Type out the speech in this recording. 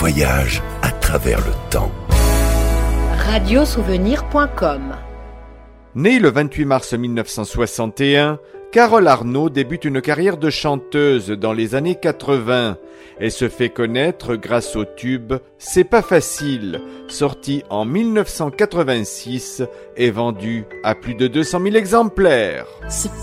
voyage à travers le temps. Radiosouvenir.com. Née le 28 mars 1961, Carole Arnaud débute une carrière de chanteuse dans les années 80. Elle se fait connaître grâce au tube « C'est pas facile », sorti en 1986 et vendu à plus de 200 000 exemplaires.